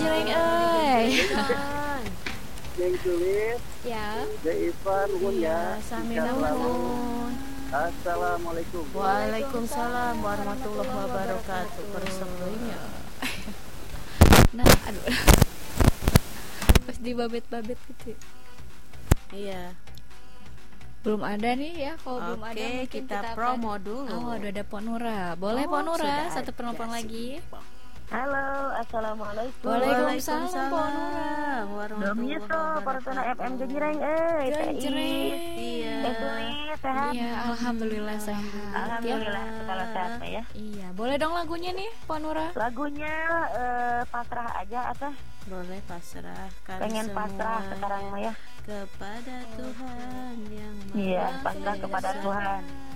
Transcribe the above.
Jreng euy. Jeng Sulit, Ya. Jeng Ivan, Nuhun ya. Sami Sehat selalu. nuhun. Assalamualaikum. Waalaikumsalam warahmatullahi wabarakatuh. Persebaya. Nah, aduh. Pas dibabet-babet gitu. Iya. Belum ada nih ya, kalau belum ada Oke, mungkin kita akan- promo dulu. Oh, udah ada Pok Nura. Boleh Pok Nura, sudah satu ada penelpon lagi. Halo, assalamualaikum. Waalaikumsalam Pok Nura. Domi so, Partona FM Genjreng, Genjreng. Iya. Sulit, sehat. Iya, alhamdulillah sehat. Alhamdulillah, segala sehat ya. Iya, boleh dong lagunya nih, Pok Nura. Lagunya pasrah aja atau Boleh pasrahkan pengen semua pasrah sekarang mah ya. kepada Tuhan yang Maha Iya, pasrah kepada Esa. Tuhan.